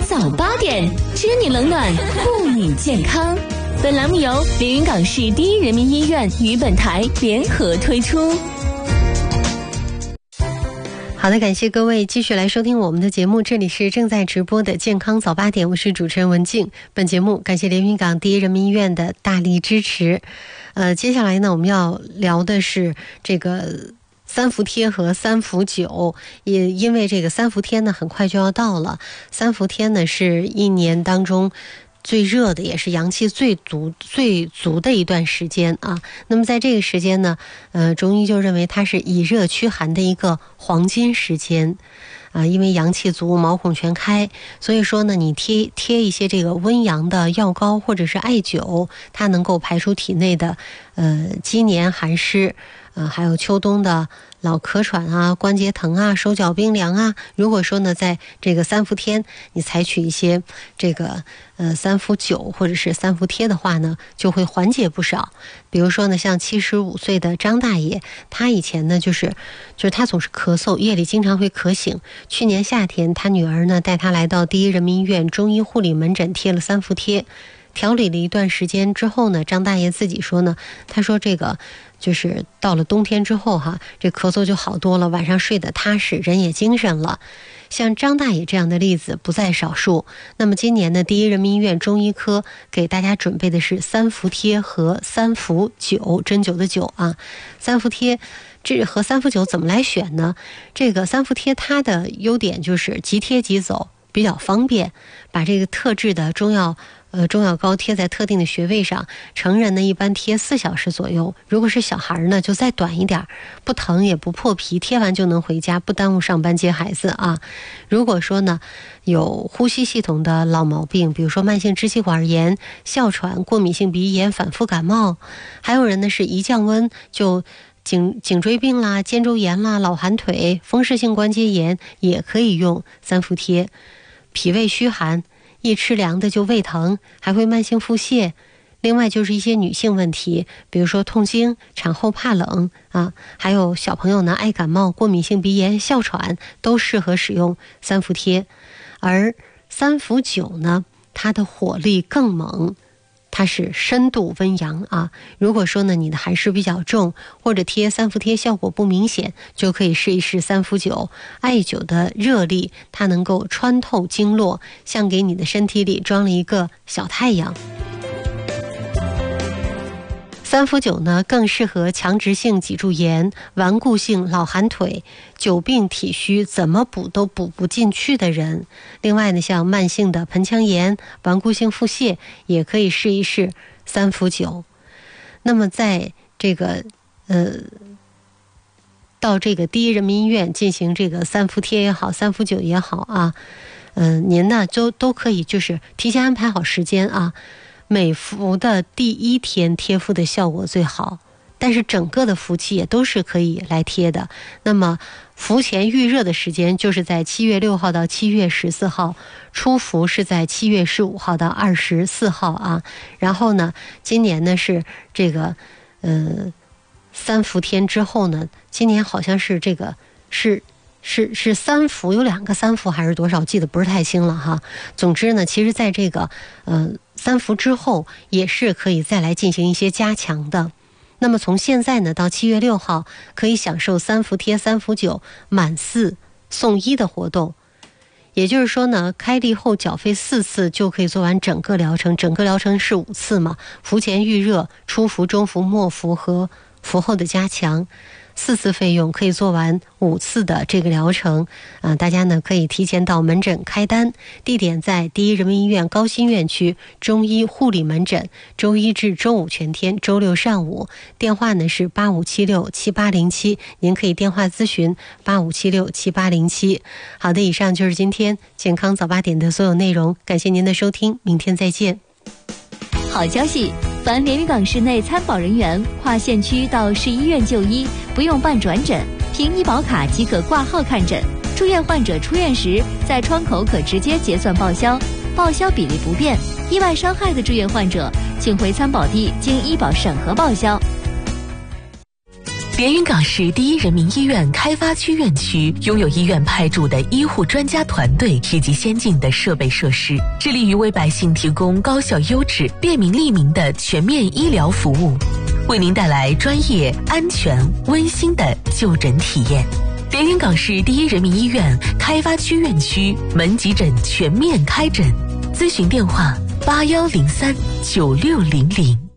早8点，知你冷暖，护你健康。本栏目由连云港市第一人民医院与本台联合推出。 好的，感谢各位继续来收听我们的节目，这里是正在直播的健康早8点，我是主持人文静。本节目感谢连云港第一人民医院的大力支持。接下来呢，我们要聊的是这个三伏贴和三伏灸，也因为这个三伏天呢很快就要到了，三伏天呢是一年当中最热的，也是阳气最足的一段时间啊。那么在这个时间呢，中医就认为它是以热驱寒的一个黄金时间啊，因为阳气足，毛孔全开，所以说呢，你贴一些这个温阳的药膏或者是艾灸，它能够排出体内的积黏寒湿。还有秋冬的老咳喘啊、关节疼啊、手脚冰凉啊。如果说呢，在这个三伏天，你采取一些这个三伏灸或者是三伏贴的话呢，就会缓解不少。比如说呢，像75岁的张大爷，他以前呢就是他总是咳嗽，夜里经常会咳醒。去年夏天，他女儿呢带他来到第一人民医院中医护理门诊贴了三伏贴。调理了一段时间之后呢，张大爷自己说呢，他说这个就是到了冬天之后哈，这咳嗽就好多了，晚上睡得踏实，人也精神了。像张大爷这样的例子不在少数。那么今年呢，第一人民医院中医科给大家准备的是三伏贴和三伏灸，针灸的灸啊。三伏贴这和三伏灸怎么来选呢？这个三伏贴它的优点就是即贴即走，比较方便，把这个特制的中药膏贴在特定的穴位上，成人呢一般贴4小时左右，如果是小孩呢就再短一点，不疼也不破皮，贴完就能回家，不耽误上班接孩子啊。如果说呢有呼吸系统的老毛病，比如说慢性支气管炎、哮喘、过敏性鼻炎、反复感冒，还有人呢是一降温就颈椎病啦、肩周炎啦、老寒腿、风湿性关节炎，也可以用三伏贴。脾胃虚寒，一吃凉的就胃疼，还会慢性腹泻。另外就是一些女性问题，比如说痛经、产后怕冷啊，还有小朋友呢爱感冒、过敏性鼻炎、哮喘，都适合使用三伏贴。而三伏灸呢，它的火力更猛，它是深度温阳啊。如果说呢你的寒湿比较重，或者贴三伏贴效果不明显，就可以试一试三伏灸。艾灸的热力它能够穿透经络，像给你的身体里装了一个小太阳。三伏灸呢更适合强直性脊柱炎、顽固性老寒腿、久病体虚怎么补都补不进去的人。另外呢，像慢性的盆腔炎、顽固性腹泻，也可以试一试三伏灸。那么在这个到这个第一人民医院进行这个三伏贴也好，三伏灸也好啊，您呢都可以就是提前安排好时间啊。每伏的第1天贴敷的效果最好，但是整个的伏期也都是可以来贴的。那么伏前预热的时间就是在7月6号到7月14号，初伏是在7月15号到24号啊。然后呢，今年呢是这个三伏天之后呢，今年好像是这个是三伏，有2个三伏还是多少，记得不是太清了哈。总之呢，其实在这个三伏之后也是可以再来进行一些加强的。那么从现在呢到7月6号，可以享受三伏贴、三伏灸满4送1的活动。也就是说呢，开立后缴费4次就可以做完整个疗程，整个疗程是5次嘛，伏前预热、初伏、中伏、末伏和伏后的加强。4次费用可以做完5次的这个疗程大家呢可以提前到门诊开单，地点在第一人民医院高新院区中医护理门诊，周一至周五全天，周六上午。电话呢是85767807，您可以电话咨询85767807。好的，以上就是今天健康早8点的所有内容，感谢您的收听，明天再见。 好消息，凡连云港市内参保人员跨县区到市医院就医，不用办转诊，凭医保卡即可挂号看诊。住院患者出院时，在窗口可直接结算报销，报销比例不变。意外伤害的住院患者，请回参保地经医保审核报销。 连云港市第一人民医院开发区院区拥有医院派驻的医护专家团队以及先进的设备设施，致力于为百姓提供高效优质、便民利民的全面医疗服务，为您带来专业、安全、温馨的就诊体验。连云港市第一人民医院开发区院区门急诊全面开诊，咨询电话：81039600。